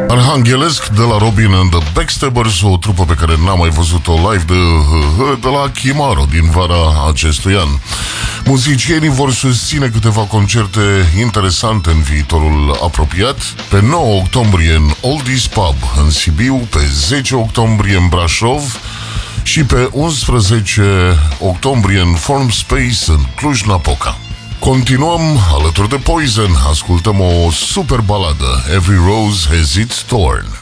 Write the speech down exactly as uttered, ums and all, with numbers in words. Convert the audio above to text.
Arhanghelesc de la Robin and the Backstabbers, o trupă pe care n-am mai văzut-o live de, de la Chimaro din vara acestui an. Muzicienii vor susține câteva concerte interesante în viitorul apropiat. Pe nouă octombrie în Oldies Pub în Sibiu, pe zece octombrie în Brașov și pe unsprezece octombrie în Form Space în Cluj-Napoca. Continuăm alături de Poison, ascultăm o super baladă, Every Rose Has Its Thorn.